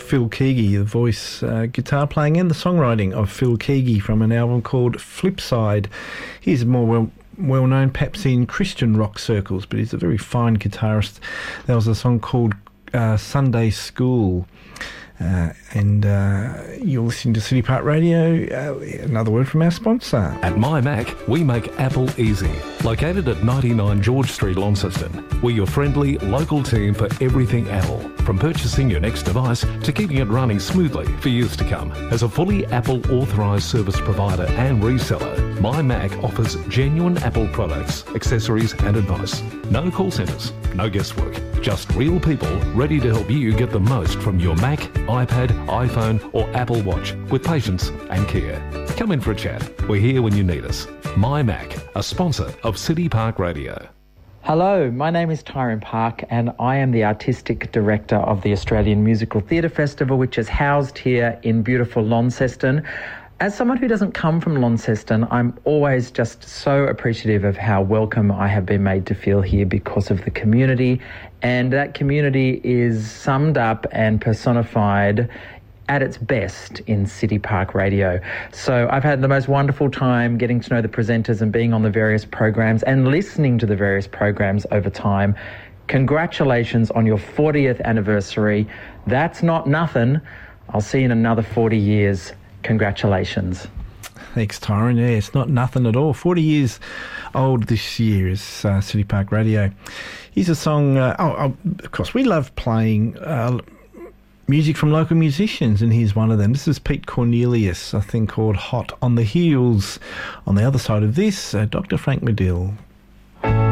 Phil Keaggy, the voice, guitar playing and the songwriting of Phil Keaggy from an album called Flipside. He's more well known perhaps in Christian rock circles, but he's a very fine guitarist. There was a song called Sunday School. And you're listening to City Park Radio. Another word from our sponsor. At My Mac, we make Apple easy. Located at 99 George Street, Launceston, we're your friendly, local team for everything Apple. From purchasing your next device to keeping it running smoothly for years to come. As a fully Apple authorised service provider and reseller, My Mac offers genuine Apple products, accessories and advice. No call centres, no guesswork. Just real people ready to help you get the most from your Mac, iPad, iPhone or Apple Watch with patience and care. Come in for a chat. We're here when you need us. My Mac, a sponsor of City Park Radio. Hello, my name is Tyrone Park and I am the Artistic Director of the Australian Musical Theatre Festival, which is housed here in beautiful Launceston. As someone who doesn't come from Launceston, I'm always just so appreciative of how welcome I have been made to feel here because of the community. And that community is summed up and personified at its best in City Park Radio. So I've had the most wonderful time getting to know the presenters and being on the various programs and listening to the various programs over time. Congratulations on your 40th anniversary. That's not nothing. I'll see you in another 40 years. Congratulations. Thanks, Tyrone. Yeah, it's not nothing at all. 40 years old this year is City Park Radio. Here's a song, of course, we love playing music from local musicians, and here's one of them. This is Pete Cornelius, a thing called Hot on the Heels. On the other side of this, Dr. Frank Medill.